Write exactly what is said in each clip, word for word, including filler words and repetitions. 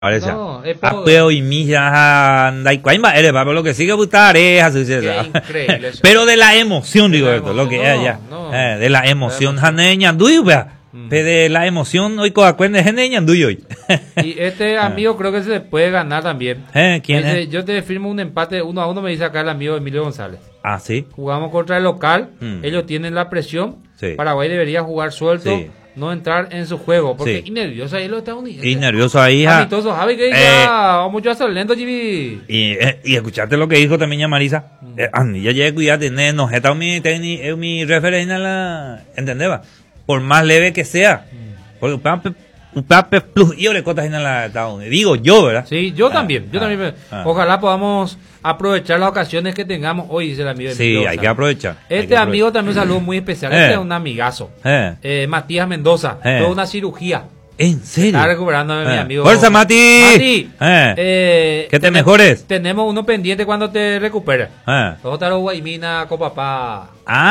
Parece. No, es A peo y mija anda y cuaima eres, pero lo que sigue gustar es así. increíble eso. Pero de la emoción, digo la esto, lo que emoción, es ya. no, Eh, de la emoción, la emoción. jane ñanduyo, vea. Pero de la emoción, hoy coacuende jane ñanduyo hoy. Y este amigo creo que se le puede ganar también. Eh, ¿quién Me dice, es? yo te firmo un empate uno a uno, me dice acá el amigo Emilio González. Ah, sí. Jugamos contra el local, Mm. ellos tienen la presión. Sí. Paraguay debería jugar suelto, Sí. no entrar en su juego, porque Sí. y nervioso ahí los estadounidenses. Y nervioso ahí, ja. Amistoso, Javi, que Eh. ya mucho hacer lento, Jimmy. Y, eh, y escuchaste lo que dijo también ya Marisa. Mm. Eh, Andy, ya llegué, cuidate, ne, no, está mi, teni- eh, mi referencia la, ¿entendés? va? Por más leve que sea. Porque un pape, un pape plus, yo le cotas en la Estados Unidos. Digo yo, ¿verdad? Sí, yo Ah, también, yo ah, también. me- ah. Ojalá podamos aprovechar las ocasiones que tengamos hoy, dice el amigo. Sí, Emilio hay González. que aprovechar. hay Este que amigo aprovechar. también un saludo muy especial. Eh. Este es un amigazo. Eh, Eh, Matías Mendoza. Eh. Fue una cirugía. ¿En serio? Está recuperando mi Eh. amigo. ¡Fuerza, Mati! Mati, Eh. eh, Que te tenem- mejores. Tenemos uno pendiente cuando te recuperes. Eh. Otro Guaymina con papá.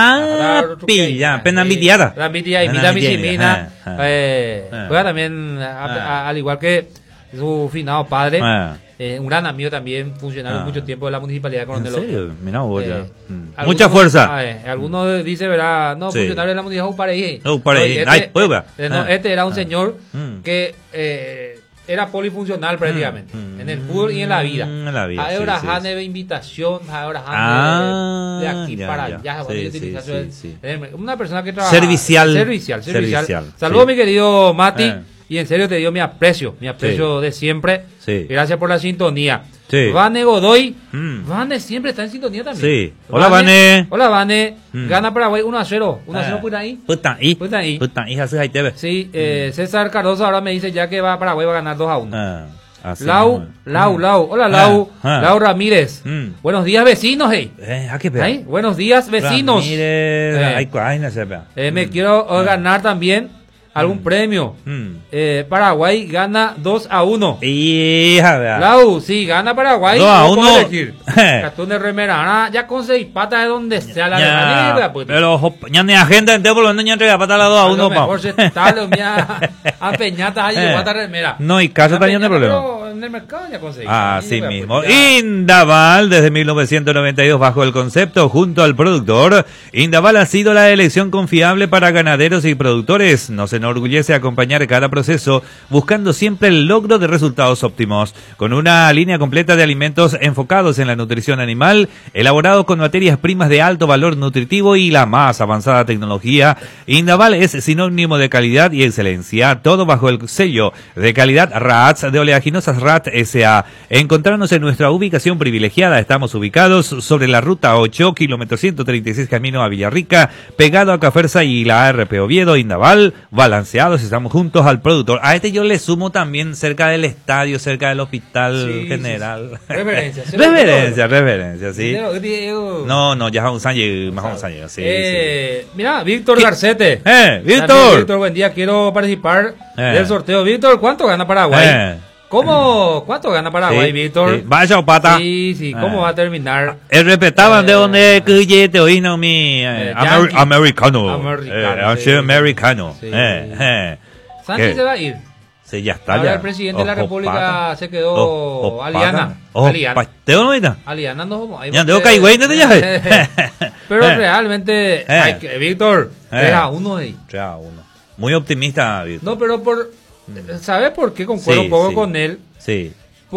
Ah, pilla, pena mitiada. La mitia y Pena mita mitiada. misimina. Eh, Eh, eh. Juega también, a- a- al igual que su finado padre. Eh. Eh, un gran amigo también, funcionario Ah. mucho tiempo de la municipalidad de ¿En Coronel Otto. serio? Mirá vos ya. Eh, Mm. algunos- Mucha fuerza. ah, eh, algunos dice, ¿verdad? No, Sí. funcionario de la municipalidad para ahí. No, para ahí. Ay, pues, va. eh, no, Ah. este era un Ah. señor Mm. que eh, era polifuncional prácticamente, Mm. en el fútbol y en la vida. Mm, en la vida, Ahora sí, sí, Hane sí. de invitación, ahora Hane Ah, de aquí ya, para ya. allá. Sí, bueno, sí, utilización sí, del- sí. eh, Una persona que trabaja. Servicial. Servicial, servicial. Servicial, Saludos, sí. mi querido Mati. Eh. Y en serio te dio mi aprecio, mi aprecio de siempre. Sí. Gracias por la sintonía. Sí. Vane Godoy. Mm. Vane siempre está en sintonía también. Sí. Hola, Vane. Hola, Vane. Mm. Gana Paraguay uno a cero. uno a cero Eh. por ahí. Puta, y. Puta, ahí. Puta, hija, ahí te ve. Sí, eh, César Cardoso ahora me dice ya que va Paraguay va a ganar dos a uno. Ah, así Lau, mismo. Lau, Mm. Lau. Hola, Lau. Ah, ah. Lau Ramírez. Mm. Buenos días, vecinos, hey. Eh, ¿a qué pega? Ahí, buenos días, vecinos. Ramírez, Eh. ay, cuál, no se vea. Eh, me quiero eh, ganar también algún Mm. premio. Mm. Eh, Paraguay gana dos a uno. Hija, vea. Lau, sí, gana Paraguay. dos a no puedo uno. elegir. Cartón de remera. Ah, ya con seis patas de donde sea la Ya, remera, pues. pero hop- ya ni agenda entero por lo menos ya entrega para la dos a A lo uno, pa. mejor se está lo mía a peñatas ahí Eh. de pata remera. No, y casa La también no hay peñata, problema. pero en el mercado ya conseguí. Así Ahí, pues, mismo. ya. Indaval, desde mil novecientos noventa y dos, bajo el concepto junto al productor. Indaval ha sido la elección confiable para ganaderos y productores. Nos enorgullece acompañar cada proceso, buscando siempre el logro de resultados óptimos. Con una línea completa de alimentos enfocados en la nutrición animal, elaborado con materias primas de alto valor nutritivo y la más avanzada tecnología, Indaval es sinónimo de calidad y excelencia, todo bajo el sello de calidad R A T S de Oleaginosas R A T S A. Encontrarnos en nuestra ubicación privilegiada. Estamos ubicados sobre la ruta ocho, kilómetro ciento treinta y seis, camino a Villarrica, pegado a Caferza y la A R P Oviedo. Indaval, balanceados, estamos juntos al productor. A este yo le sumo también cerca del estadio, cerca del hospital Sí, general. sí, sí. Reverencia, sí, reverencia, reverencia, sí. Diego, Diego. No, no, ya vamos a llegar, más vamos a llegar, sí, Eh, Mira, Víctor ¿Qué? Garcete. sí. Eh, También, Víctor. Víctor, buen día. Quiero participar Eh. del sorteo. Víctor, ¿cuánto gana Paraguay? Eh. ¿Cómo? ¿Cuánto gana Paraguay, Sí, Víctor? sí. Vaya o pata. Sí, sí. ¿Cómo Eh. va a terminar? Eh, respetaban de Eh. donde que te oí no mi eh, Eh, amer- Yankee. americano. Americano, Eh, sí. soy americano. Sí. Eh, eh. Santi ¿Qué? se va a ir. Sí, ya está. Ahora ya. el presidente de la Ojo, República pata. se quedó Ojo, aliana. pata. Ojo, Aliana. pateo no está. Aliana no somos. Ahí Ya, vos tengo te- que ir, güey, no te llames. Pero Eh. realmente, Eh. hay que- Víctor, Eh. era uno ahí. Ya, uno. Muy optimista, Víctor. No, pero por. ¿Sabes por qué concuerdo Sí, un poco sí. con él? Sí.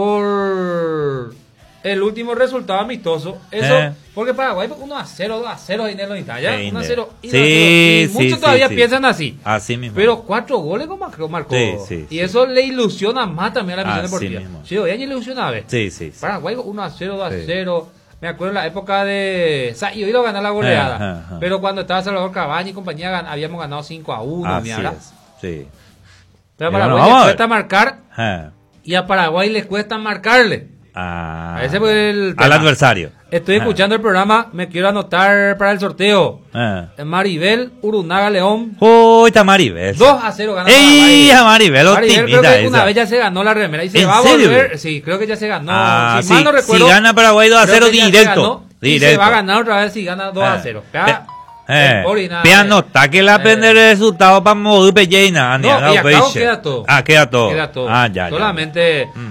Por el último resultado amistoso. Eso, Eh. porque Paraguay uno a cero, dos a cero en el Italia. Sí, uno a ne. cero. y Sí, dos a cero. Y sí, muchos sí, todavía sí. piensan así. Así mismo. Pero cuatro goles como marcó. marcó. Sí, sí, y sí. eso le ilusiona más también a la misión Así deportiva. mismo. Sí, hoy año le ilusiona a ver. Sí, sí, sí. Paraguay uno a cero, dos Sí. a cero. Me acuerdo en la época de. Sa- y hoy lo ganó la goleada. Ajá, ajá. Pero cuando estaba Salvador Cabaña y compañía, gan- habíamos ganado cinco a uno. Así ¿me habla? es. Sí. Pero a Y Paraguay bueno, vamos le a ver. cuesta marcar Ah. y a Paraguay le cuesta marcarle. Ah. Ese fue el Al tema. adversario. Estoy Ah. escuchando el programa, me quiero anotar para el sorteo. Ah. Maribel, Urunaga, León. Uy, está Maribel. dos a cero gana ¡Ey, Paraguay. a Maribel! Maribel creo Optimista que una esa. vez ya se ganó la remera y se ¿En va a serio? volver. Sí, creo que ya se ganó. Ah, si sí, mal no recuerdo. si gana Paraguay dos a creo cero que ya se directo. ganó y Directo. se va a ganar otra vez si gana dos a Ah. cero. Eh, Eh, Orina, piano, está que la eh, aprende el resultado para mover pellena. No, y acá queda todo. Ah, queda todo. Queda todo. Ah, ya, ya. Solamente